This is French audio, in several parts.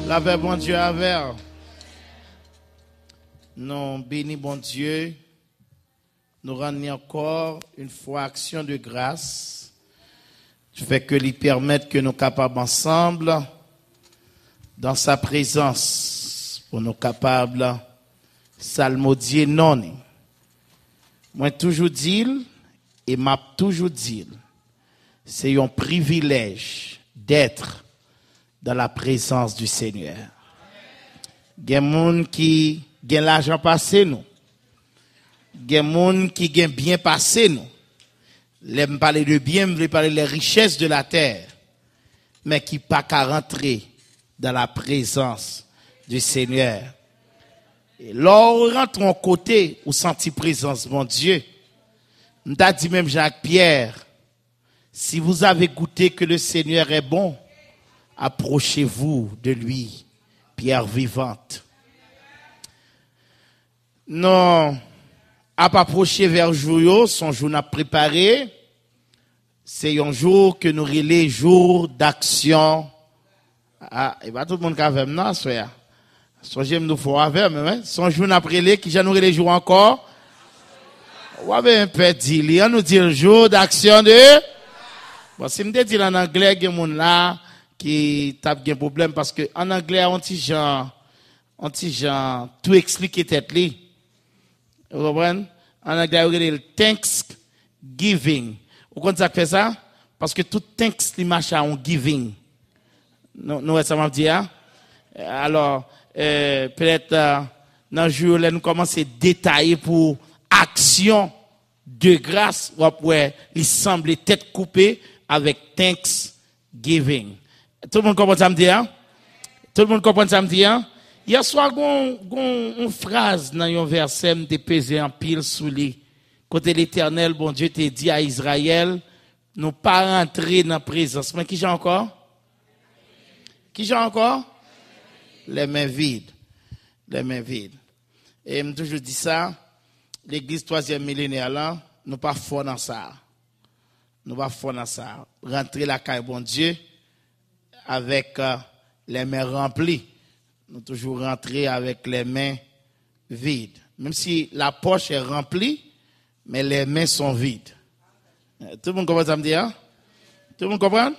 La paix, bon Dieu, avec. Nous bénis, bon Dieu. Nous rendons encore une fois action de grâce. Tu fais que lui permettre que nous capables ensemble, dans sa présence, pour nous capables salmodier non. Moi toujours dit, et m'a toujours dit, c'est un privilège d'être dans la présence du Seigneur. Il y a des gens qui ont l'argent passé nous. Il y a des gens qui ont bien passé nous. Je me parler de bien, je me parler des richesses de la terre. Mais qui pas qu'à rentrer dans la présence du Seigneur. Et lorsqu'on rentre en côté, ou senti présence, mon Dieu. On t'a dit même Jacques-Pierre, si vous avez goûté que le Seigneur est bon, approchez-vous de lui, pierre vivante. Non, à pas approcher vers jour, son jour n'a préparé. C'est un jour que nous relais jour d'action. Ah, et pas tout le monde qui a fait non, soya. Son j'aime nous faut avec mais son jour n'a préparé qui j'en les jours encore. Ou avait un peu dit, on nous dit le jour d'action de bon, si me dit en anglais il y a monde là qui tape un problème parce que en anglais on petit genre tout expliquer tête li. Vous comprenez? En anglais, on dit le Thanksgiving. Vous comprenez ça fait ça? Parce que tout thanks, il marche en giving. Nous, ça m'a dit, hein? Alors, peut-être, dans le jour, là, nous commençons à détailler pour action de grâce, ou après, il semble tête coupée avec Thanksgiving. Tout le monde comprend ça me dit, hein? Tout le monde comprend ça me dit, hein? Hier soir, une phrase dans un verset me pesé en pile sous lui. Côté l'Éternel, bon Dieu t'a dit à Israël, nous pas rentrer dans la présence. Mais qui j'ai encore? Qui j'ai encore? Les mains vides. Les mains vides. Et je me toujours dit ça, l'église 3e millénaire là, nous pas fort dans ça. Nous pas fort dans ça. Rentrer la caille, bon Dieu, avec les mains remplies. Nous toujours rentrer avec les mains vides. Même si la poche est remplie, mais les mains sont vides. Tout le monde comprend ça me dire? Tout le monde comprend?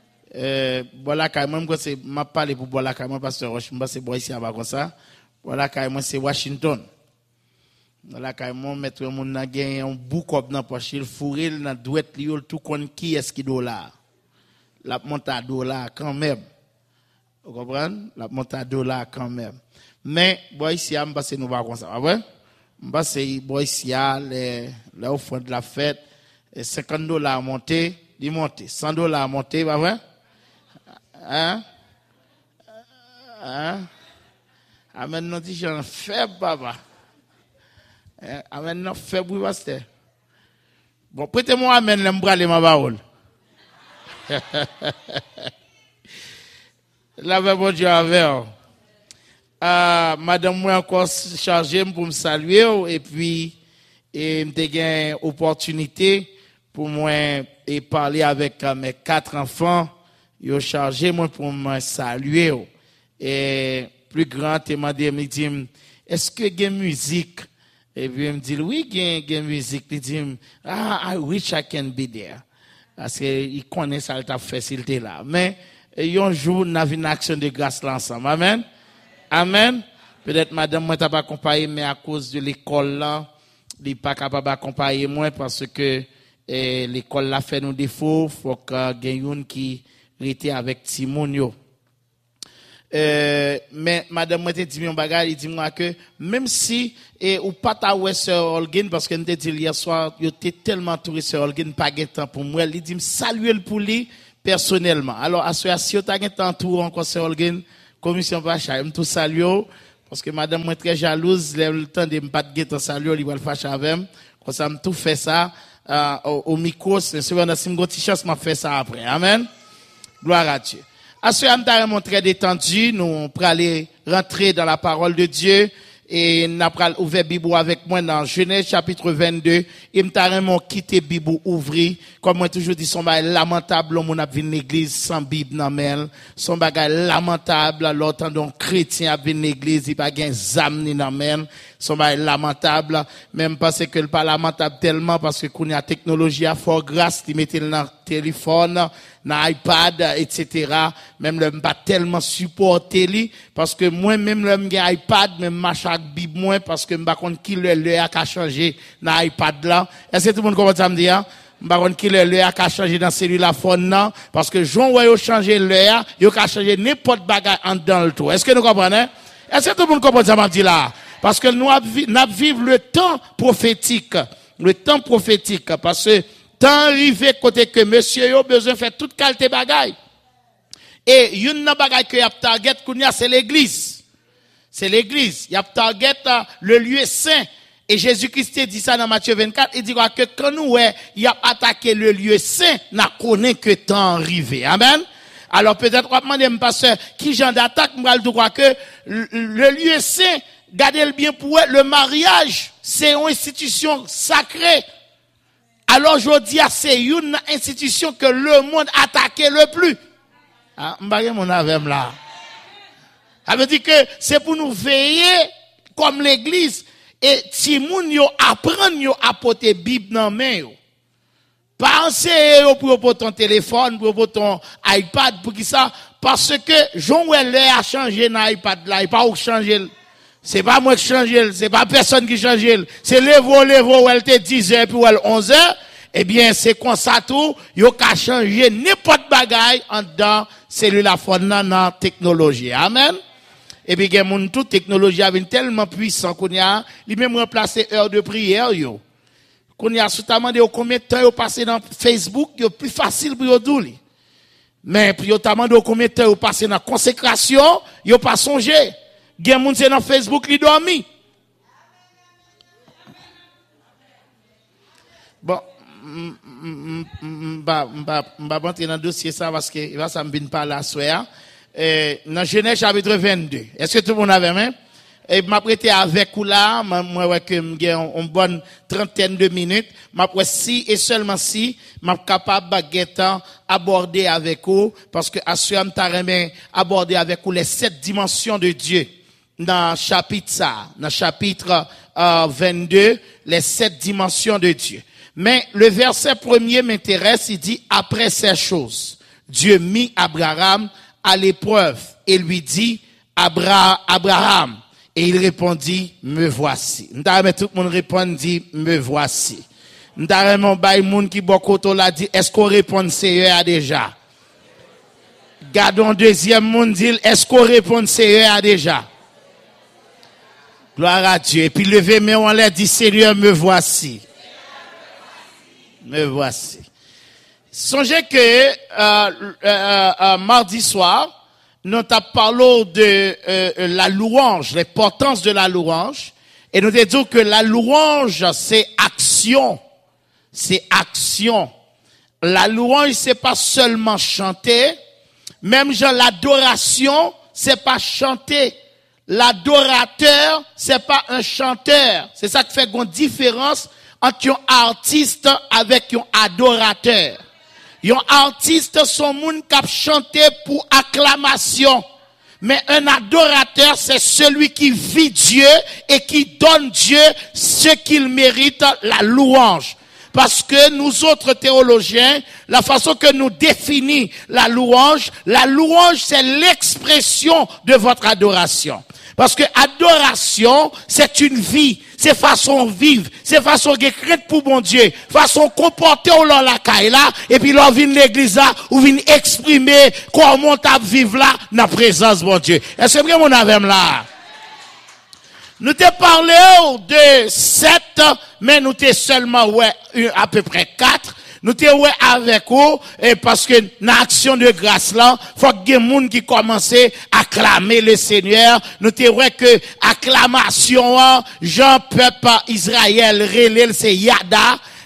Voilà, moi, c'est, m'a parlé pour voilà, moi, pasteur Roche, c'est bois ici, comme ça. Voilà, moi, c'est Washington. Voilà, moi, mettre mon n'a gagné un bouc dans poche, il fourré, dans douette, il tout con qui est-ce qui $. La monte à $, quand même. Vous comprenez? La monte à $, quand même. Mais, bois ici, c'est nous va comme ça, ouais? C'est bois ici, les offrandes de la fête, $50 monté, il monte, $100 monté, pas vrai? Hein? Amen, non, dit, j'en fais, papa. Amen, non, fais, oui, pasteur. Bon, prêtez-moi, amen, l'embrale, ma parole. La paix, bon Dieu, avec. Madame, moi, encore chargé pour me saluer, et puis, m'te gain opportunité pour moi et parler avec mes 4 enfants. Ils ont chargé moi pour me saluer. Et plus grand, il m'a dit, est-ce que il y a musique? Et puis il me dit, oui, il y a musique. Il dit, I wish I can be there. Parce qu'il connaît ça, il t'a fait s'il était là. Mais, un jour, nous avons une action de grâce là ensemble. Amen. Amen. Peut-être madame, moi, t'as pas accompagné, mais à cause de l'école là, il n'est pas capable d'accompagner moi parce que l'école là fait nos défauts. Faut qu'il y ait une qui était avec Timonio. Mais madame moi te dit mon bagage, il dit moi que même si ou pas ta ouais sœur Holguin parce que me dit hier soir, yo était tellement touré sœur Holguin pas de temps pour moi, il dit me saluer le pour lui personnellement. Alors association ta de temps tour encore sœur Holguin, commission Pacha, me tout saluer parce que madame moi très jalouse, le temps de me pas de temps saluer, il va le fâcher avec moi. Comme ça me tout fait ça au micro, c'est si on a une petite chance m'a fait ça après. Amen. Gloire à Dieu. À ce moment-là, très détendu, nous pour aller rentrer dans la parole de Dieu et n'a pas ouvert Bible avec moi dans Genèse chapitre 22 et m'ta vraiment quitté Bible ouvri comme moi toujours dit son bagay lamentable on a vinn l'église sans Bible dans main son bagay lamentable l'autant donc chrétien a vinn l'église il pas gain zam ni dans main son bagay lamentable même parce que le pas lamentable tellement parce que qu'on a technologie à fort grâce il mettait dans téléphone dans iPad etc. même le pas tellement supporter lui parce que moi même le m'gain iPad même machin Bible moins parce que m'pa konn qui le a changer dans iPad là est-ce que tout le monde comprend ça me dit hein m'pa konn qui le a changer dans cellulaire phone là parce que Jean ouais yo changer le yo ka changer n'importe bagage en dans le tout est-ce que nous comprenez est-ce que tout le monde comprend ça me dit là parce que nous vivons le temps prophétique parce que temps arrivé côté que monsieur yo besoin faire toute qualité bagaille et une bagaille que y a target kounya c'est l'église. C'est l'église. Il y a target le lieu saint. Et Jésus-Christ dit ça dans Matthieu 24. Il dit que quand nous, il a attaqué le lieu saint, n'a connaît que temps arrivé. Amen. Alors peut-être, on va demander, pasteur, qui genre d'attaque, m'gal de croire que le lieu saint, gardez-le bien pour eux, le mariage, c'est une institution sacrée. Alors, je dis, c'est une institution que le monde attaque le plus. Ah, m'bagay mon avem là. Ça veut dire que c'est pour nous veiller comme l'église et si moun yo apprendre yo à porter Bible dans main yo. Pensez yo pour ton téléphone, pour ton iPad pour qui ça parce que Jean Weller a changé dans iPad là, il pas ou changer. C'est pas moi qui change, c'est pas personne qui change. C'est levo où elle te 10h puis elle 11h. Eh bien, c'est comme ça tout, yo ka changer n'importe bagaille en dedans cellulaire phone dans technologie. Amen. Et puis, gen toute technologie a tellement puissant qu'on y a, lui même remplacer heure de prière, yo. Qu'on y a soutalement de combien de temps yo passé dans Facebook, yo plus facile pour yo douli. Mais, puis yo tamande combien de temps yo passé dans consécration, yo pas songé. Gen moun c'est dans Facebook, li dormi. Bon, m'ba rentrer dans le dossier ça parce que, ça me vient pas là, soir. Dans Genèse chapitre 22. Est-ce que tout le monde avait même? Et m'a prêté avec ou là, moi ouais que j'ai une bonne trentaine de minutes, m'a prêté si et seulement si m'a capable baguettant aborder avec vous parce que assurément t'a remis aborder avec vous les 7 dimensions de Dieu dans chapitre 22, les 7 dimensions de Dieu. Mais le verset premier m'intéresse, il dit après ces choses, Dieu mit Abraham à l'épreuve et lui dit Abraham et il répondit me voici. M'ta tout le monde répondit me voici. M'ta mon bay moun qui bokoto la dit est-ce qu'on répond Seigneur déjà? Gardons deuxième monde dit est-ce qu'on répond Seigneur déjà? Gloire à Dieu. Et puis levez main on l'air dit Seigneur me voici. Me voici. Songez que mardi soir, nous avons parlé de la louange, l'importance de la louange, et nous avons dit que la louange, c'est action. C'est action. La louange, c'est pas seulement chanter, même genre l'adoration, c'est pas chanter. L'adorateur, c'est pas un chanteur. C'est ça qui fait une différence entre un artiste avec un adorateur. Un artiste, son monde qui chante pour acclamation. Mais un adorateur, c'est celui qui vit Dieu et qui donne Dieu ce qu'il mérite, la louange. Parce que nous autres théologiens, la façon que nous définissons la louange, c'est l'expression de votre adoration. Parce que adoration, c'est une vie, c'est façon vivre, c'est façon de créer pour bon Dieu, façon comporter au long la caille là, et puis l'on vient l'église là, ou vient exprimer comment on vivre là, dans la présence de bon Dieu. Est-ce que mon avem là? Nous te parlé de 7, mais nous te seulement, à peu près 4. Nous te avec vous, et parce que dans l'action de grâce là, faut que des gens qui commencent à acclamer le Seigneur. Nous te que acclamation, Jean peuple Israël relève c'est Yada.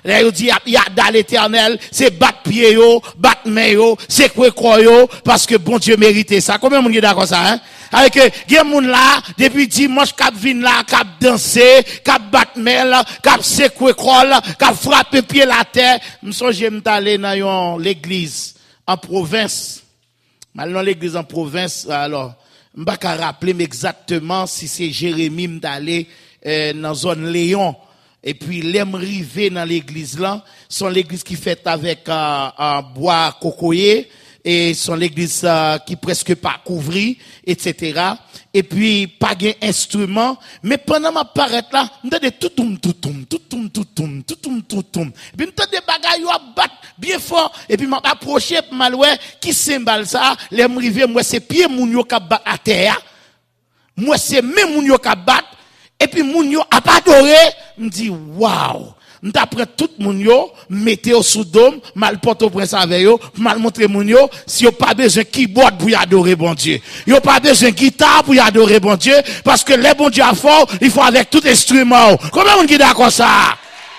Là, il dit, il y a dans l'éternel, c'est battre pied yo, battre main yo, c'est quoi yo, parce que bon Dieu méritait ça. Combien de monde est d'accord ça, hein? Avec, il y a moun là, depuis dimanche, cap vin là, cap danser, cap battre main là, cap secouer là, cap frapper pied la terre. M'songe m't'aller dans l'église, en province. Mal dans l'église en province, alors, m'pas qu'à rappeler exactement si c'est Jérémie m't'aller, dans zone Léon. Et puis, l'aime rivé dans l'église là, sont l'église qui fait avec un bois cocoyer, et sont l'église qui presque pas couvri, etc. Et puis, pas gain instrument, mais pendant ma paraître là, m'entendez tout toum. Et puis, m'entendez des bagailles à battre bien fort, et puis m'a approché pour m'alouer, qui symbole ça, l'aime rivé, moi c'est pied moun yo ka bat à terre, moi c'est même moun yo ka bat. Et puis, moun yo a pas adoré, me dit, waouh, m't'apprend tout moun yo, mettez au sous dôme, mal porte au prince avec yo, mal montrer moun yo, si yo pas besoin keyboard pour y adorer bon Dieu. Yo pas besoin guitare pour y adorer bon Dieu, parce que les bon Dieu à fort, il faut avec tout instrument. Comment on dit d'accord ça?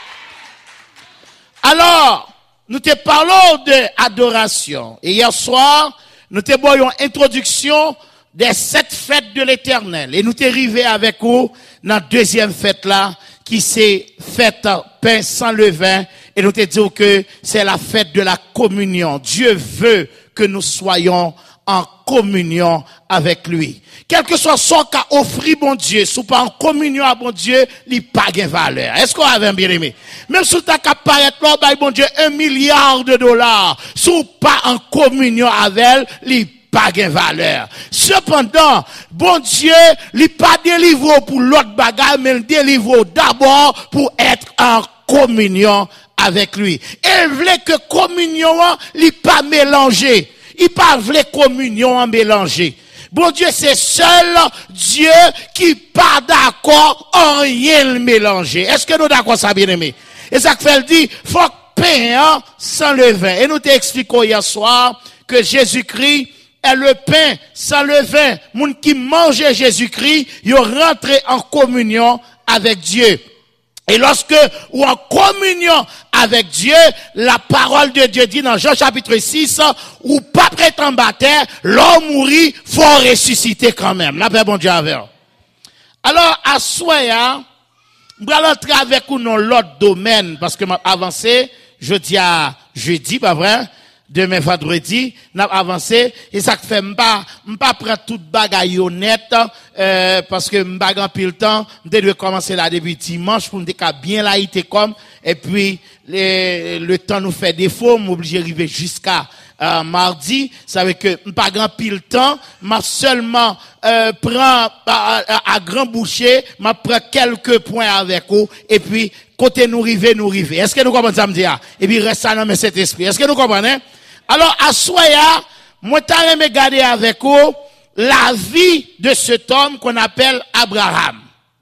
Alors, nous te parlons de adoration. Et hier soir, nous te voyons introduction des 7 fêtes de l'Éternel. Et nous t'es arrivé avec vous dans la deuxième fête là, qui c'est fête pain sans levain. Et nous te disons que c'est la fête de la communion. Dieu veut que nous soyons en communion avec lui. Quel que soit son cas offri bon Dieu, si pas en communion avec bon Dieu, il pas de valeur. Est-ce qu'on avait bien aimé? Même si tu as qu'à paraître là, bon Dieu, $1 milliard, si pas en communion avec elle, il pas de valeur. Cependant, bon Dieu, il pas délivré pour l'autre bagarre, mais il délivre d'abord pour être en communion avec lui. Et il voulait que communion, il pas mélangé. Il pas voulait communion en mélanger. Bon Dieu, c'est seul Dieu qui pas d'accord en rien le mélanger. Est-ce que nous d'accord ça, bien aimé? Et ça fait le dit, faut pain sans levain. Et nous t'expliquons hier soir que Jésus-Christ est le pain sans levain. Moun qui mange Jésus-Christ, ils rentrent en communion avec Dieu. Et lorsque, ou en communion avec Dieu, la parole de Dieu dit dans Jean chapitre 6, ou pas prêt en baptême, l'homme mourit, faut ressusciter quand même. La paix bon Dieu avec. Alors, à Soya, je vais entrer avec nous dans l'autre domaine, parce que m'a avancé, jeudi, pas vrai? Demain vendredi, n'a avancé et ça fait m'pas prendre toute bagaille honnête parce que m'pas grand pile temps, de commencer là depuis dimanche pour me bien là été comme et puis le temps nous fait défaut, m'obligé arriver jusqu'à mardi, ça veut que m'pas grand pile temps, m'a seulement prend à grand boucher, m'a prend quelques points avec vous et puis côté nous river. Est-ce que nous comprenons ça me dire? Et puis reste ça dans cet esprit. Est-ce que nous comprenons? Alors, à Soya, moi, t'as regarder avec vous la vie de cet homme qu'on appelle Abraham.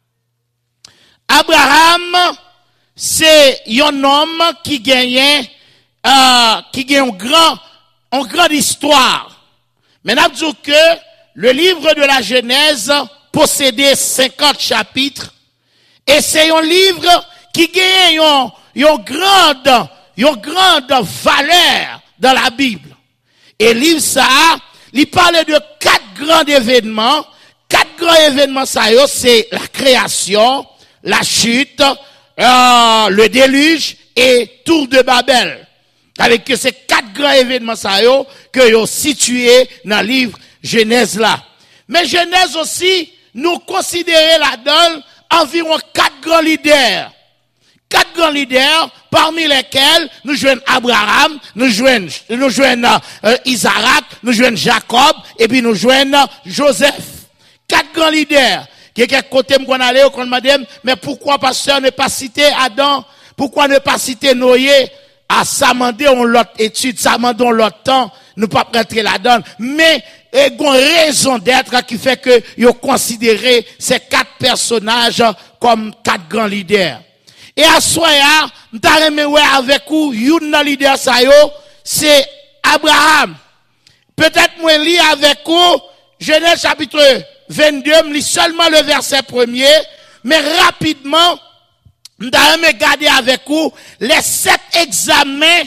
Abraham, c'est un homme qui gagne une grande histoire. Maintenant, je dis que le livre de la Genèse possédait 50 chapitres et c'est un livre qui gagne une grande valeur dans la Bible. Et livre ça, il parle de 4 grands événements. 4 grands événements ça, c'est la création, la chute, le déluge et Tour de Babel. Avec que ces 4 grands événements ça, que sont situés dans le livre Genèse là. Mais Genèse aussi, nous considérons là-dedans environ 4 grands leaders. 4 grands leaders, parmi lesquels nous joignons Abraham, nous joignons Isaac, nous joignons Jacob, et puis nous joignons Joseph. 4 grands leaders. Quelqu'un côté qu'on allait, qu'on m'a dit, mais pourquoi pasteur ne pas citer Adam? Pourquoi ne pas citer Noé? À ça demander on l'autre étude, ça demander on l'autre temps, nous pas rentrer là-dedans. Mais, il y a une raison d'être qui fait que ils considéré ces 4 personnages comme 4 grands leaders. Et à Soya, m'tareme avec vous, yon leader sa yo, c'est Abraham. Peut-être moi lis avec vous, Genèse chapitre 22, me lis seulement le verset 1er, mais rapidement, D'ailleurs, regarder avec vous les 7 examens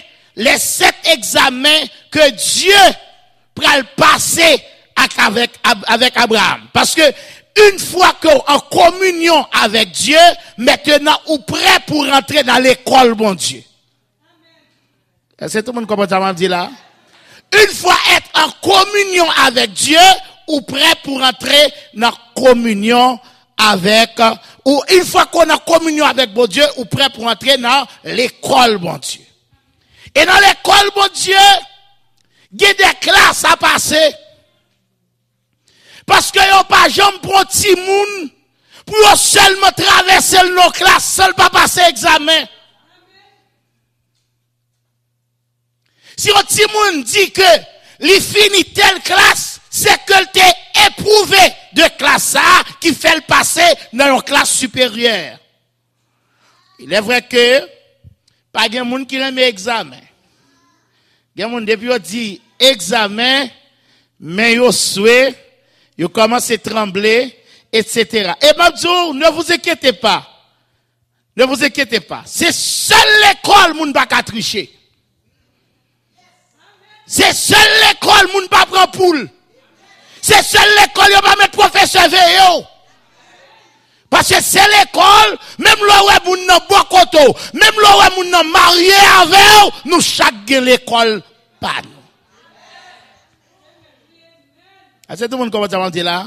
que Dieu pral passer avec Abraham. Parce que une fois qu'en communion avec Dieu, maintenant, ou prêt pour rentrer dans l'école, bon Dieu. Est-ce que tout le monde comprend ça, dit là? Une fois être en communion avec Dieu, ou prêt pour entrer dans communion avec, ou une fois qu'on a communion avec bon Dieu, ou prêt pour entrer dans l'école, bon Dieu. Et dans l'école, bon Dieu, il y a des classes à passer. Parce que yon pas jamais pour petit moun pour seulement traverser nos classes, seul pas passer examen. Si un petit moun dit que li fini telle classe, c'est que t'es éprouvé de classe A qui fait le passer dans une classe supérieure. Il est vrai que pas de moun qui aime examen. Il y a moun depuis on dit examen, mais yo souhait vous commencez à trembler, etc. Et Mabdou, ne vous inquiétez pas. Ne vous inquiétez pas. C'est seule l'école moun pas tricher. C'est seule l'école moun pas prendre poule. C'est seule l'école yon pas mettre professeur veillé. Parce que c'est l'école, même là où moun nan bon koto, même là où moun nan marié avec nous chaque l'école pas. Est-ce que tout le monde commence à dire là?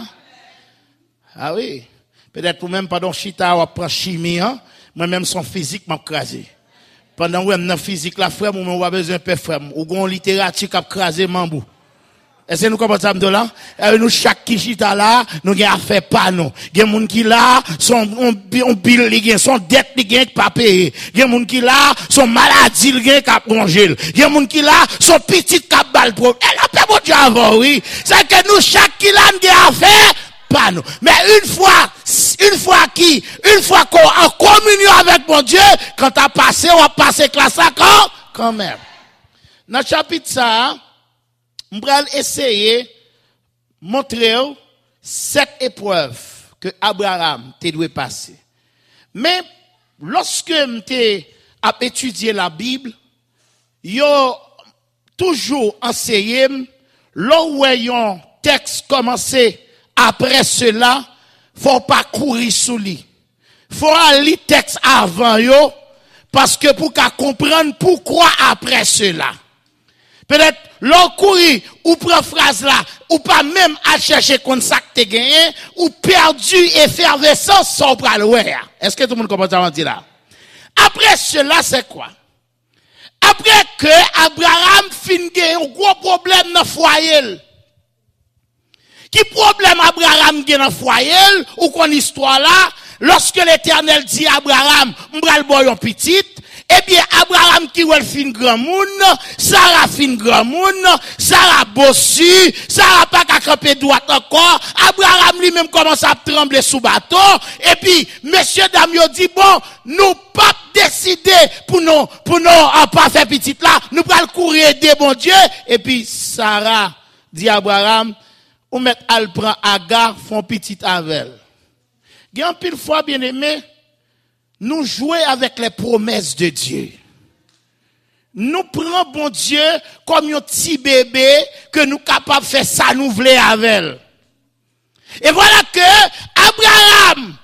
Ah oui. Peut-être pour même pendant chita ou prendre chimie, hein? Moi-même son physique m'a crasé. Pendant que dans physique la frère, moi on besoin peu frère, ou gon littérature qui a crasé mambou. Est-ce que nous commençons à dire là? Nous chaque qui chita là, nous gagne affaire pas nous. Gen moun qui là, son on bill li gen, son dette li gen pas payer. Gen moun qui là, son maladie li gen cap manger. Gen moun qui là, son petit cap bal pro. Elle a pas bon Dieu avant oui. C'est que nous chaque qui là nous gagne affaire pas nous. Mais une fois qu'on en communion avec mon Dieu, quand t'as passé, on va passer classe là quand même. Dans le chapitre ça, on va essayer montrer 7 épreuves que Abraham te doit passer. Mais lorsque m'te a étudié la Bible, yo toujours enseigné là où yon texte commencé après cela, faut pas courir sous lui. Faut aller texte avant yo parce que pour qu'à comprendre pourquoi après cela. Peut-être l'on courir ou prend phrase là ou pas même à chercher comme ça que tu gagné ou perdu effervescence sans pral ouais. Est-ce que tout le monde comprend ça dire là? Après cela c'est quoi? Après que Abraham fin gagné un gros problème dans foyer. Qui problème Abraham gagné dans foyer ou qu'on histoire là lorsque l'Éternel dit à Abraham m'bral boy un petit. Eh bien, Abraham qui ouel fin grand moun, Sarah fin grand moun, Sarah bossu, Sarah pas qu'à camper droite encore, Abraham lui-même commence à trembler sous bateau, et puis, messieurs, dames, yo dit, bon, nous pas décider pour nous pas faire petite là, nous pas courir aider bon Dieu, et puis, Sarah dit à Abraham, ou met al prend Agar, font petite avec. Il y a un pile fois, bien aimé, nous jouer avec les promesses de Dieu. Nous prenons bon Dieu comme un petit bébé que nous capables de faire ça nous voulons avec. Et voilà que Abraham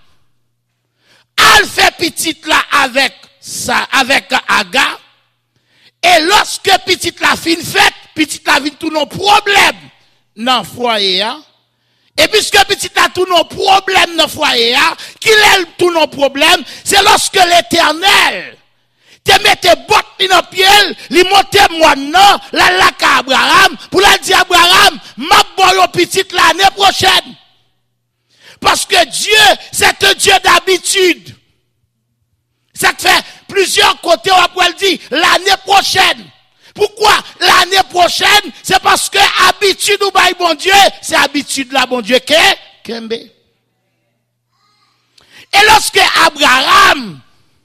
a fait petite là avec Agar. Et lorsque petite la fin fait, petite la vit tout nos problèmes dans le foyer. Et puisque petit a tous nos problèmes dans le foyer, qu'il est tous nos problèmes, c'est lorsque l'Éternel te mette botte dans pied, li monte moi non, la ka Abraham, pour la dire Abraham, m'a boyo petit l'année prochaine. Parce que Dieu, c'est un Dieu d'habitude. Ça fait plusieurs côtés, on va dire l'année prochaine. Pourquoi l'année prochaine? C'est parce que habitude ou bail bon Dieu, c'est habitude là bon Dieu Kembe. Et lorsque Abraham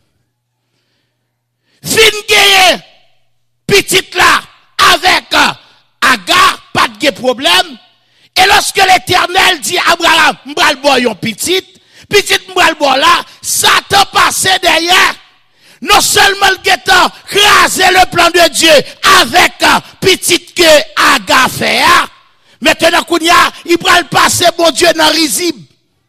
fin gagner petite là avec Agar, pas de problème. Et lorsque l'Éternel dit Abraham, m'bral boy yon petite, Petite m'bral bon là, Satan passé derrière. Non seulement le guettant craser le plan de Dieu avec petite que Aga fait. Maintenant kounya, il pral passer bon Dieu dans risible.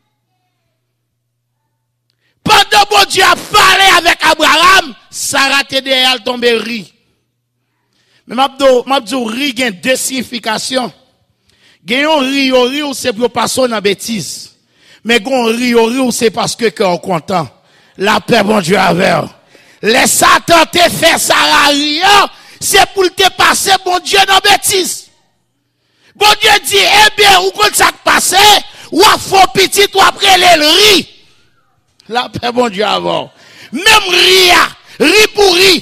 Pendant bon Dieu a parlé avec Abraham, Sarah te derrière elle tombe ri. Mais m'abdou ri gen deux significations. Gen yon ri ou c'est pour passer dans bêtise. Mais gon ri ou c'est parce que on content. La paix bon Dieu avec. Les Satan te fait Sarah rire, c'est pour te passer bon Dieu dans bêtise. Bon Dieu dit, eh bien, ou quand ça passe, ou à faux petit, ou après le ri. La paix bon Dieu avant. Même ri pour ri.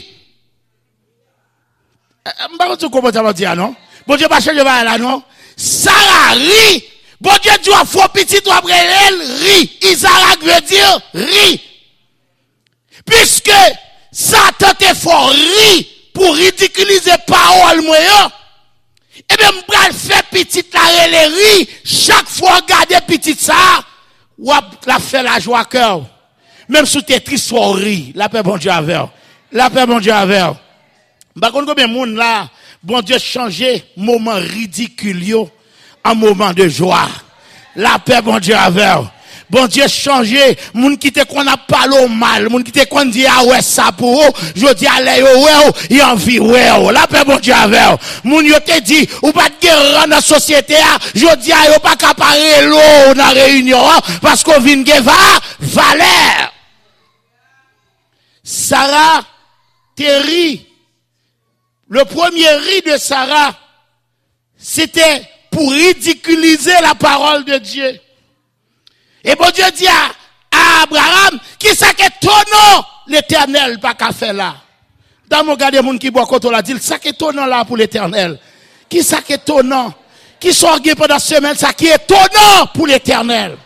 M'pas tu comprends ça dire non? Bon Dieu pas changer là non? Sarah ri. Bon Dieu dit, ou à faux petit, ou après le ri. Isaac veut dire ri. Puisque Satan te fort ri pour ridiculiser parole moyen. Eh bien, m'bral fait petite la ri, chaque fois regarder petite ça, ou la fait la joie cœur. Même sous tes tristes ri, la paix bon Dieu avec. La paix bon Dieu avec. Par contre, combien de monde là, bon Dieu changer moment ridicule en moment de joie. La paix bon Dieu avec. Bon Dieu changé, moun qui te qu'on a parlé mal, moun qui te qu'on dit ah ouais ça pour je dis allez ouais, il envie ouais, la paix bon Dieu avec. Moun yo te dit ou pas de guerre dans la société, je dis ah yo pas caparer l'eau dans réunion parce qu'on vient de valeur. Sarah te rit. Le premier ri de Sarah, c'était pour ridiculiser la parole de Dieu. Et bon Dieu dit à Abraham, qui ça que ton nom, l'éternel, pas qu'à faire là. Dans mon gars, des gens qui boit quand on l'a dit, ça qui est ton nom là pour l'éternel. Qui ça qui est ton nom? Qui sont pendant la semaine, ça qui est ton nom pour l'éternel.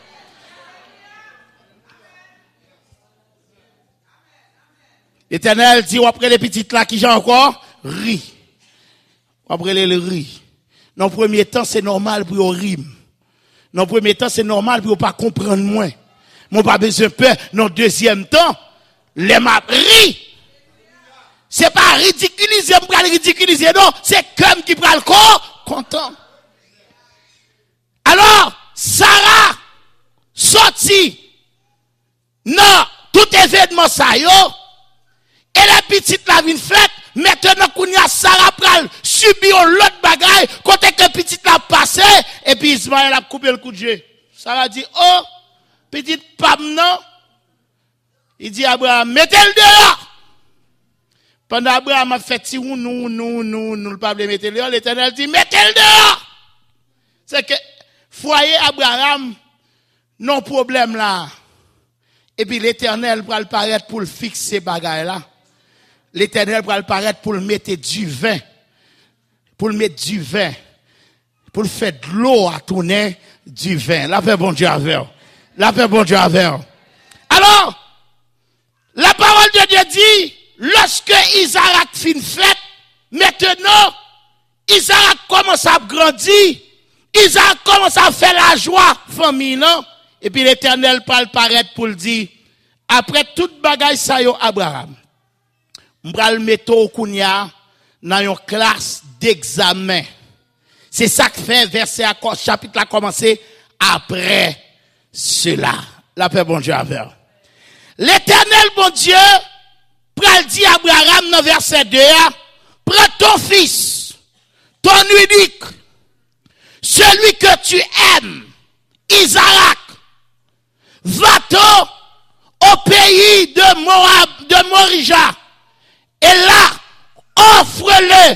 L'éternel dit, après les petites là qui j'ai encore, ri. Après les ri. Dans le premier temps, c'est normal pour rire. Dans le premier temps, c'est normal pour pas comprendre moins. Mon pas besoin de peur. Dans le deuxième temps, les m'a ri. C'est pas ridiculiser, non. C'est comme qui prend le corps, content. Alors, Sarah, sorti, non, tout événement ça yo, et la petite la vine faite, maintenant qu'on y a Sarah pral subir l'autre bagaille, côté que petite la passé, et puis Ismaël a coupé le coup de jeu. Sarah dit, oh, petite pam non. Il dit à Abraham, mettez-le dehors. Pendant Abraham a fait si nous, le pas mettre le dehors, l'Éternel dit, mettez-le dehors. C'est que, foyer Abraham, non problème là. Et puis l'Éternel va le paraître pour le fixer bagaille là. L'Éternel va le paraître pour le mettre du vin. Pour le mettre du vin. Pour le faire de l'eau à tourner du vin. La paix bon Dieu avec. La paix bon Dieu avec. Alors, la parole de Dieu dit, lorsque Isaac fin fête, maintenant, Isaac commence à grandir. Isaac commence à faire la joie, famille, non? Et puis l'Éternel parle paraître pour le dire, après toute bagaille ça yo Abraham, m'bral mettre au kounya dans une classe d'examen. C'est ça que fait verset à chapitre a commencé après cela. La paix bon Dieu avec. L'Éternel bon Dieu pral dit à Abraham dans verset 2, prends ton fils, ton unique, celui que tu aimes, Isaac, va-t'en au pays de Moab, de Morija, et là, offre-le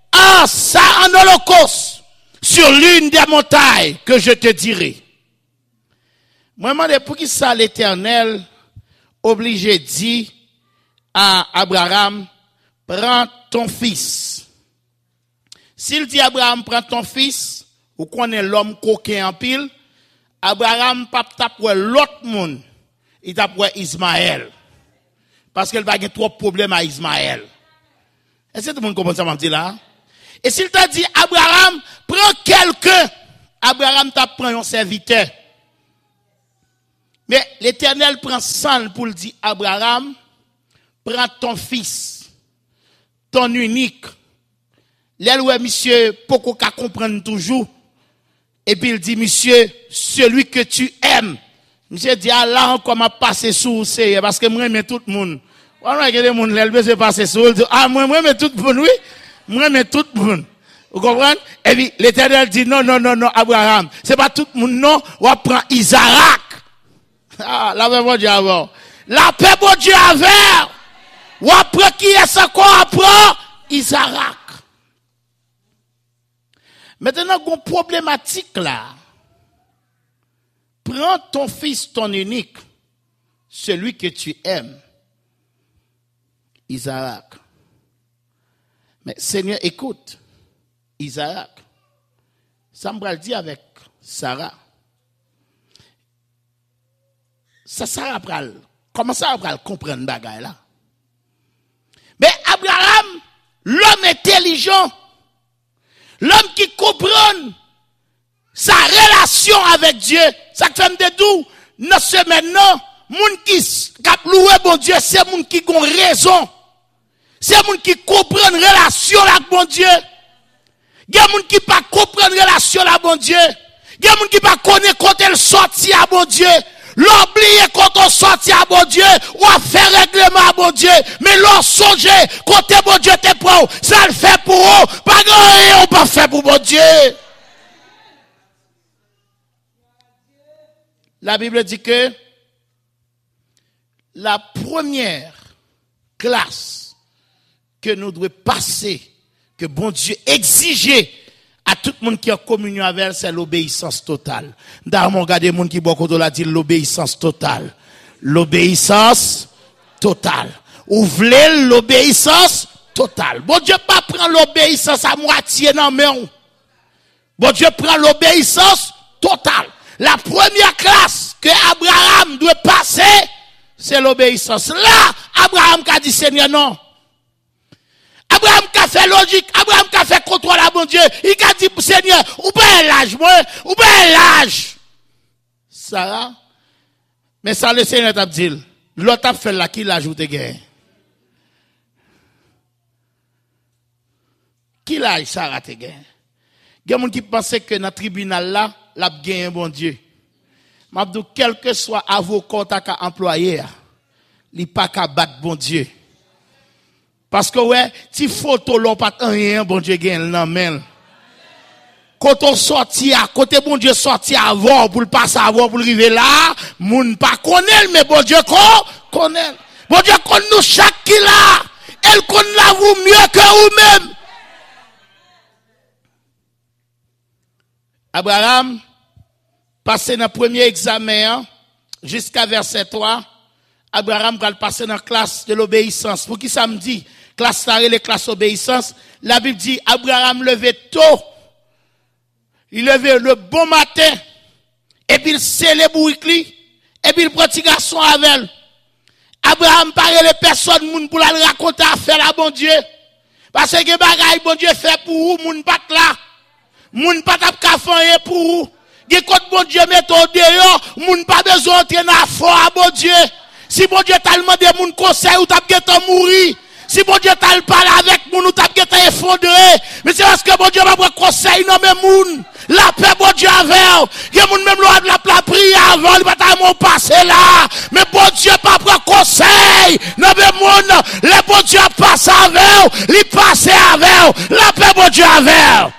en holocauste sur l'une des montagnes que je te dirai. Moi, je me demande pour qui ça l'Éternel obligé dit à Abraham, prends ton fils. S'il dit Abraham, prends ton fils, ou qu'on est l'homme coquin en pile, Abraham pas tape l'autre monde, il tape Ismaël. Parce qu'il va avoir trop de problèmes à Ismaël. Est-ce que tout le monde comprend ça, m'a dit là? Et s'il t'a dit, Abraham, prends quelqu'un, Abraham t'a pris un serviteur. Mais l'Éternel prend sang pour le dire Abraham, prends ton fils, ton unique. Là où monsieur, pourquoi qu'à comprendre toujours. Et puis il dit, monsieur, celui que tu aimes. Monsieur dit, ah là encore m'a passé sous c'est parce que moi j'aime tout le monde. On a que les monde là se passer sous. Ah moi j'aime tout le monde, oui. Moi j'aime tout le monde. Vous comprenez? Et puis l'Éternel dit, non, Abraham, c'est pas tout le monde, non, on prend Isaac. Ah, la paix bon Dieu avant. La paix bon Dieu avant. Ou après qui est-ce qu'on apprend? Isaac. Maintenant, une problématique là. Prends ton fils, ton unique, celui que tu aimes. Isaac. Mais Seigneur, écoute. Isaac. Ça me va le dire avec Sarah. Ça Sarah pral. Comment ça va comprendre bagaille là? Mais Abraham, l'homme intelligent, l'homme qui comprend sa relation avec Dieu, ça fait me dédou, non semaine non, moun qui cap loué bon Dieu, c'est moun qui gon raison. C'est moun qui comprend relation avec bon Dieu. Il y a moun qui pas comprendre relation avec bon Dieu. Il y a moun qui pas connaître quand elle sorti à bon Dieu. L'oublier quand on sorti à bon Dieu, ou à faire règlement à bon Dieu, mais l'on songe quand bon Dieu te prend, ça le fait pour eux, pas grand on pas fait pour bon Dieu. La Bible dit que la première classe que nous devons passer, que bon Dieu exigeait à tout le monde qui a communion avec elle, c'est l'obéissance totale. D'ailleurs, regardez les gens qui beaucoup de dit l'obéissance totale. L'obéissance totale. Ou voulez l'obéissance totale. Bon Dieu pas prend l'obéissance à moitié non mais bon Dieu prend l'obéissance totale. La première classe que Abraham doit passer, c'est l'obéissance. Là, Abraham a dit Seigneur non. Abraham a fait logique, Abraham a fait contrôle à bon Dieu. Il a dit, Seigneur, ou pas l'âge, moi, ou pas l'âge. Sarah, mais ça le Seigneur t'a dit, l'autre a fait là, qui l'âge ou te gagne? Qui l'âge Sarah te gagne? Il y a des gens qui pensent que dans le tribunal là, l'a gagné un bon Dieu. M'abdou, quel que soit avocat qu'a employé, il n'est pas qu'à battre bon Dieu. Parce que ouais, ti photo l'on pas rien, bon Dieu gagne nan men. Quand on sorti à côté bon Dieu sorti avant pour le passer avant pour arriver là, moun pas connaît mais bon Dieu connaît. Bon Dieu connaît nous chaque qui là, elle connaît vous mieux que vous-même. Abraham passé dans le premier examen jusqu'à verset 3. Abraham va passer dans la classe de l'obéissance. Pour qui ça me dit? Classe taré, les classes obéissance. La Bible dit, Abraham levait tôt. Il levait le bon matin. Et puis il scellait bourricli. Et puis il prend petit garçon avec elle. Abraham parlait les personnes, moun pour la raconter à faire la bon Dieu. Parce que bagaille bon Dieu fait pour vous, moun pas là. Moun pas tap kafanye pour vous. Gè côté bon Dieu met au dehors, moun pas besoin d'entrer dans fort à bon Dieu. Si bon Dieu t'a demandé moun conseil ou t'a gètan mourir. Si bon Dieu t'a parlé avec moun ou t'a gètan effondré. Mais c'est parce que bon Dieu va prendre conseil non mais moun. La paix bon Dieu avec. Que moun même la prière avant, il va t'a mon passé là. Mais bon Dieu pas prendre conseil. Non mais moun, le bon Dieu passe avec, il passe avec. La paix bon Dieu avec.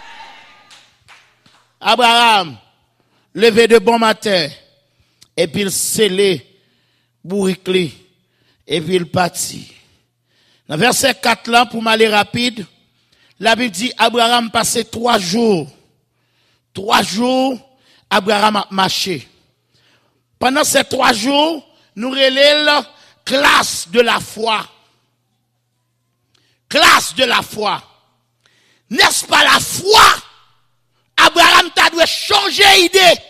Abraham levé de bon matin et puis il scellé bourricli et puis il partit. Dans verset 4 là, pour m'aller rapide, la Bible dit Abraham passait 3 jours. 3 jours, Abraham a marché. Pendant ces 3 jours, nous relèvons classe de la foi. Classe de la foi. N'est-ce pas la foi? Abraham t'a dû changer idée.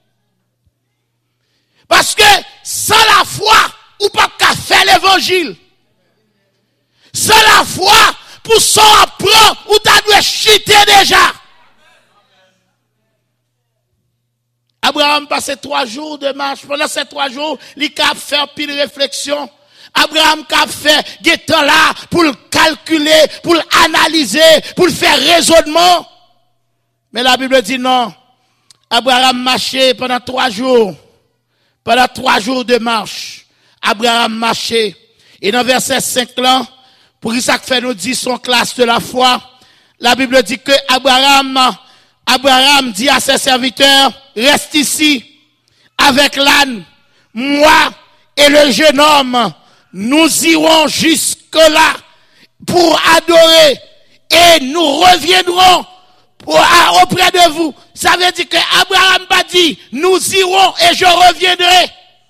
Parce que sans la foi, ou pas qu'à faire l'évangile. Sans la foi, pour s'en apprendre, ou t'as dû chuter déjà. Abraham passait 3 jours de marche. Pendant ces 3 jours, il a fait pile réflexion. Abraham a fait des temps là pour le calculer, pour l'analyser, pour le faire raisonnement. Mais la Bible dit non. Abraham marchait pendant 3 jours. Pendant 3 jours de marche. Abraham marchait. Et dans verset 5 là, pour ça que fait nous dit son classe de la foi, la Bible dit que Abraham dit à ses serviteurs, reste ici avec l'âne, moi et le jeune homme, nous irons jusque là pour adorer et nous reviendrons auprès de vous. Ça veut dire que Abraham pas dit, nous irons et je reviendrai.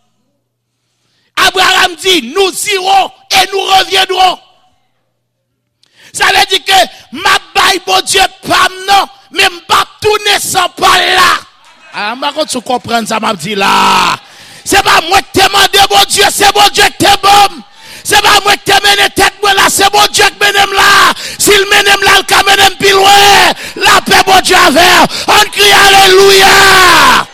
Abraham dit, nous irons et nous reviendrons. Ça veut dire que ma baille, bon Dieu, pas non, même pas tourner sans pas là. Ah, ma quand tu comprends ça, m'a dit là. C'est pas moi qui t'ai demandé, bon Dieu, c'est bon Dieu qui t'ai bon. C'est pas moi qui t'ai mené tête, moi là, c'est bon Dieu qui mène là. S'il mène là, il mène plus loin. La paix, bon Dieu, avec. On crie Alléluia.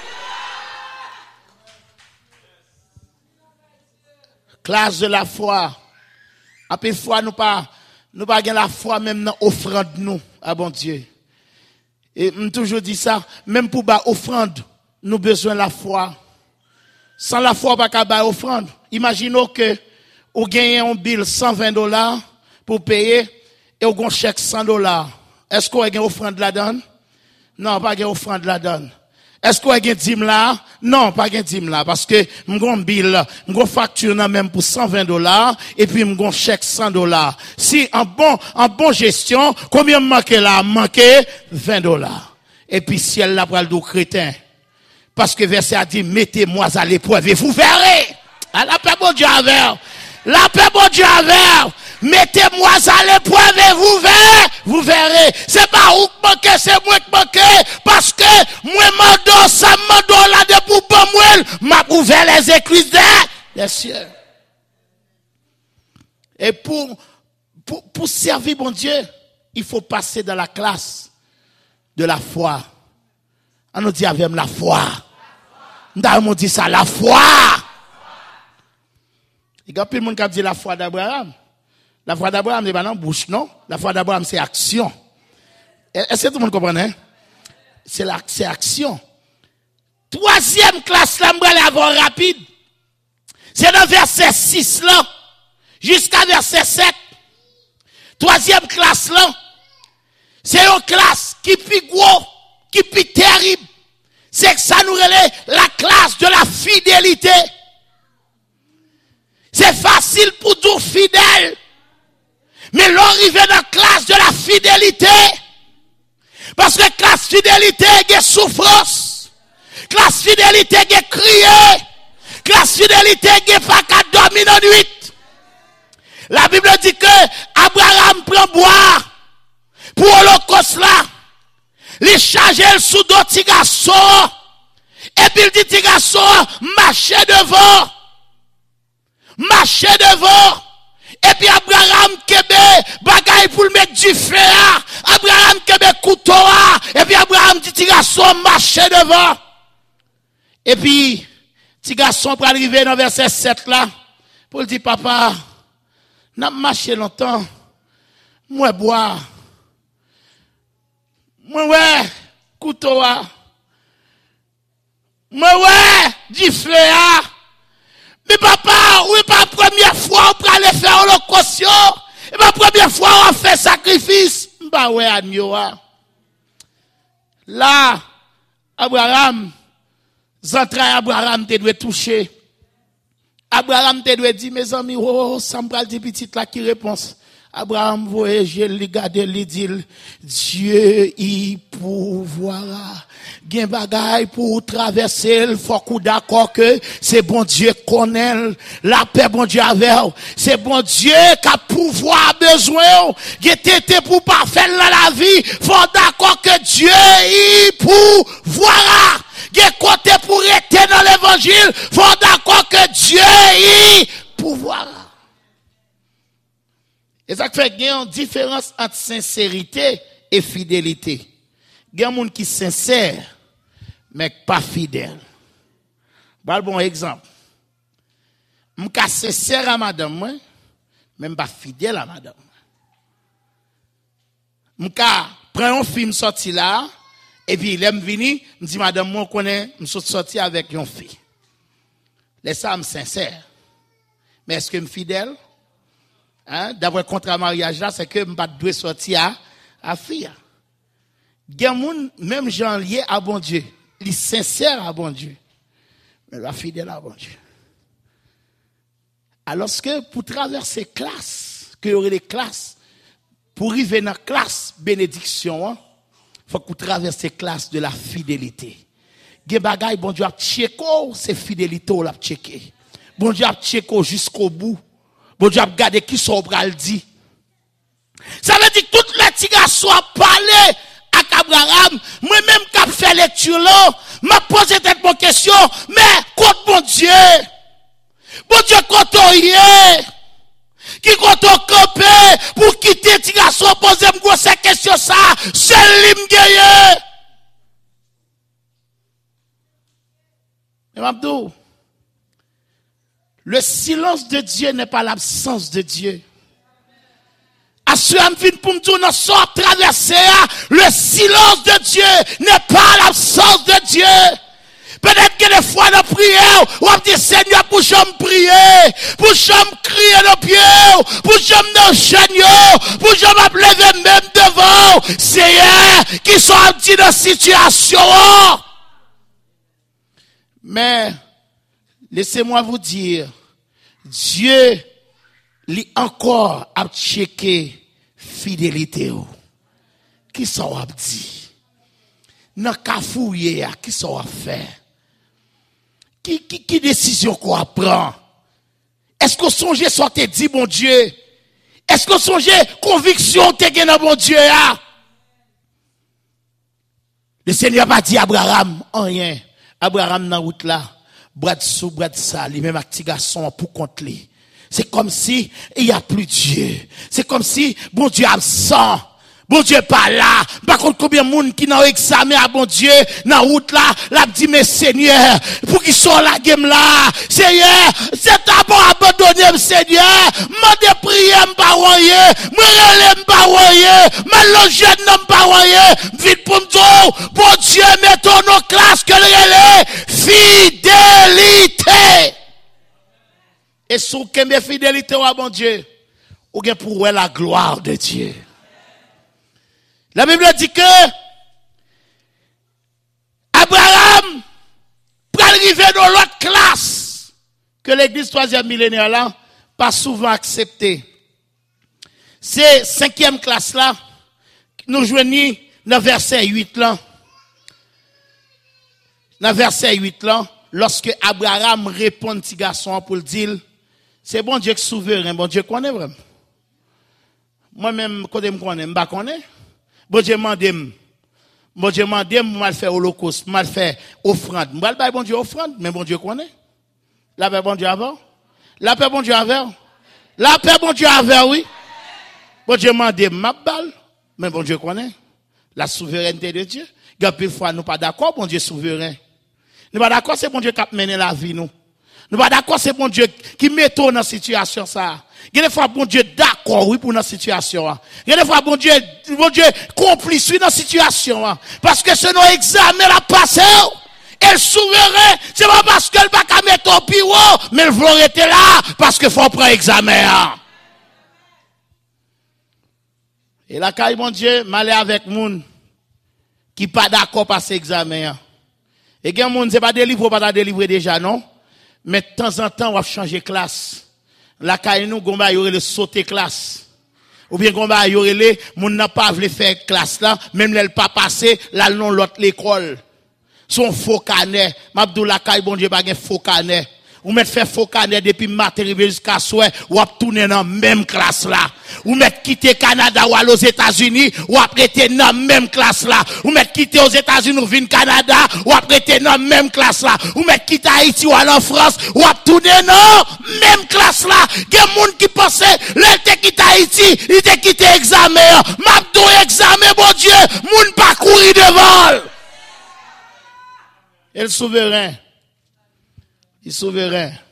Classe de la foi. Après foi, nous pas la foi même dans offrande nous, à bon Dieu. Et je toujours dit ça, même pour ba offrande, nous besoin de la foi. Sans la foi, pas qu'à ba offrande. Imaginons que vous gagnez un bill $120 pour payer et vous gagnez un chèque $100. Est-ce que vous avez une offrande là-dedans? Non, pas une offrande là-dedans. Est-ce que vous avez une dîme là? Non, pas une dîme là. Parce que je gagne un bill, je gagne facture même pour $120 et puis je gagne un chèque $100. Si en bon gestion, combien manque là? Manque $20. Et puis ciel là pour le dos crétin. Parce que verset a dit, mettez-moi à l'épreuve et vous verrez. À la paix, bon Dieu, avec. La paix, bon Dieu, avec. Mettez-moi à l'épreuve et vous verrez. C'est pas où que manquer, c'est moi qui manquer. Parce que moi, ça m'endort là de pour pas moi, m'a ouvert les écluses des cieux. Et pour servir bon Dieu, il faut passer dans la classe de la foi. On nous dit avec la foi. On dit ça, la foi. Il y a plus de monde qui a dit la foi d'Abraham. La foi d'Abraham n'est pas dans la bouche, non? La foi d'Abraham, c'est action. Est-ce que tout le monde comprend, hein? C'est action. Troisième classe, là, je vais avoir rapide. C'est dans verset 6, là, jusqu'à verset 7. Troisième classe, là, c'est une classe qui est gros, qui est terrible. C'est que ça nous relève la classe de la fidélité. C'est facile pour tout fidèle. Mais l'arrivée dans la classe de la fidélité, parce que classe fidélité, il y a souffrance. Classe fidélité, il y a crier. Classe fidélité, il y a pas qu'à dormir dans la nuit. La Bible dit que Abraham prend bois pour l'holocauste là. Il charge sous d'autres petits garçons. Et puis il dit, petits garçons, marchez devant. Marchez devant. Et puis Abraham kebe bagaille pour le mettre du feu. Abraham kebe couteau. Et puis Abraham dit, petit garçon, marchez devant. Et puis, petit garçon pour arriver dans verset 7 là, pour dire, papa, n'a marché longtemps. Moi bois. Moi ouais, couteau. Moi ouais, du feu. Mais papa, oui, pas la première fois on peut aller faire l'holocauste. Et pas la première fois on fait sacrifice. Bah ouais, agneau. Là, Abraham, Zantra Abraham te doit toucher. Abraham te doit dire, mes amis, oh, ça me parle de petite là qui réponse. Abraham voyage, il regarde, il dit, Dieu y pourvoira. Gen bagay pour traverser, il faut qu'on d'accord que c'est bon Dieu qu'on aime, la paix bon Dieu avec. C'est bon Dieu qui a pouvoir besoin. Gen tété pour pas faire dans la vie, faut d'accord que Dieu y pourvoira. Gen côté pour être dans l'évangile, faut d'accord que Dieu y pourvoira. Et ça fait qu'il y a une différence entre sincérité et fidélité. Il y a des gens qui sont sincères, mais pas fidèle. Bon exemple. M'ka sincère à madame moi, même pas fidèle à madame. M'ka prend un film sorti là et puis il aime venir, me dit madame moi connaît, me sorti avec une fille. Laisse ça me sincère. Mais est-ce que me fidèle? Hein, d'après contrat mariage là, c'est que me pas doit sortir à fille. Gen moun même Jean lié à bon Dieu, il sincère à bon Dieu. Mais la fidèle à bon Dieu. Alors que pour traverser classe, que y aurait des classes, pour arriver dans la classe bénédiction, faut que vous traversez classe de la fidélité. Gen bagay bon Dieu a tcheko, c'est fidélité ou l'a tcheké. Bon Dieu a tcheko jusqu'au bout. Bon Dieu a gardé qui son bral dit. Ça veut dire que toute les petits garçons a parlé à Abraham, moi-même qui a fait lecture là, m'a posé cette bonne question, mais contre mon Dieu. Bon Dieu, quand on y est, qui quand on campé pour quitter petit garçon, poser cette question ça, c'est l'imgayé. Mais Mabdou, le silence de Dieu n'est pas l'absence de Dieu. Assurément, pour me dire, nous sommes traversés, le silence de Dieu n'est pas l'absence de Dieu. Peut-être que des fois, dans la prière, on dit, Seigneur, pour j'aime prier, pour j'aime crier dans pied, pour j'aime dans chaîne, pour j'aime lever même devant, Seigneur, qui sont dit dans situation. Mais, laissez-moi vous dire, Dieu, lui encore a checké fidélité. Qui ça a dit? Dans kafouye, qui ça a fait? Qui décision qu'on prend? Est-ce qu'on songe soit te dit bon Dieu? Est-ce qu'on songe conviction te gen dans bon Dieu? Le Seigneur pas dit Abraham rien. Abraham dans route là, bras de sous, bras de ça, lui même petit garçon pour compte lui. C'est comme si il y a plus Dieu. C'est comme si bon Dieu absent. Bon Dieu pas là. Par contre, combien de monde qui n'a examen à bon Dieu, dans route là, l'a dit, mais Seigneur, pour qu'ils soient la game là, Seigneur, c'est d'abord abandonné, Seigneur, m'a de prier, m'pas voyer, m'relé, m'pas voyer, m'a logé, m'pas voyer, vite pour m'dou, bon Dieu, mettons nos classes que le fidélité. Et sous quelle fidélité à bon Dieu, ou bien pour la gloire de Dieu. La Bible dit que Abraham peut arriver dans l'autre classe que l'église 3e millénaire là pas souvent accepté. C'est 5e classe là nous joignons dans verset 8 là. Dans verset 8 là, lorsque Abraham répond petit garçon pour le dire, c'est bon Dieu qui souverain, bon Dieu connaît vraiment. Moi-même, quand je connais, je ne connais pas. Bon Dieu m'en mal faire holocauste, mal faire offrande. Mal faire bon Dieu offrande, mais bon Dieu connaît. La paix bon Dieu avant. La paix bon Dieu avant. La paix bon Dieu avant, oui. Bon Dieu m'en ma balle, mais bon Dieu connaît. La souveraineté de Dieu. Quelques fois nous pas d'accord, bon Dieu souverain. Nous pas d'accord, c'est bon Dieu qui a mené la vie nous. Nous pas d'accord, c'est bon Dieu qui met dans la situation ça. Il y a des fois, bon Dieu, d'accord, oui, pour notre situation. Il y a des fois, bon Dieu, complice, oui, dans la situation. Parce que c'est nos examens la passé. Et le souverain, c'est pas parce qu'elle va pas mettre au bureau, mais le vouloir était là, parce qu'il faut prendre examen. Et là, quand bon Dieu, m'aller avec moun, qui pas d'accord passer examen. Et gen moun, c'est pas délivrer, pas délivrer déjà, non? Mais de temps en temps, on va changer classe. La caille nous, gomba yore le sauter classe. Ou bien gomba yore le, moun n'a pas voulu faire classe là, même l'elle pas passé, là non l'autre l'école. Son faux canet. M'abdou la caille bon Dieu pas gen faux canet. Ou mettre faire faux canet depuis matin jusqu'à soir, ou ap tourner dans même classe là. Ou mettre quitter Canada ou aller aux États-Unis, ou après être dans même classe là. Ou mettre quitter aux États-Unis ou venir Canada, ou après être dans même classe là. Ou mettre quitter Haïti ou aller en France, ou ap tourner dans même classe là. Il y a des gens qui pensaient, l'été quitte Haïti, il te quitté examen. M'abdou examen, bon Dieu, moun pas courir devant. Et le souverain. Il est souverain.